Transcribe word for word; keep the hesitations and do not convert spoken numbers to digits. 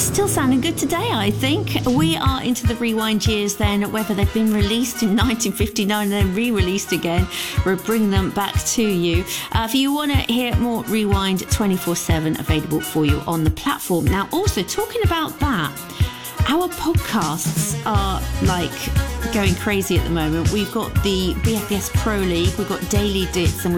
Still sounding good today, I think. We are into the rewind years then, whether they've been released in nineteen fifty-nine and then re-released again, we'll bring them back to you. Uh, if you want to hear more Rewind twenty-four seven available for you on the platform. Now, also talking about that, our podcasts are like going crazy at the moment. We've got the B F B S Pro League, we've got Daily Dits, and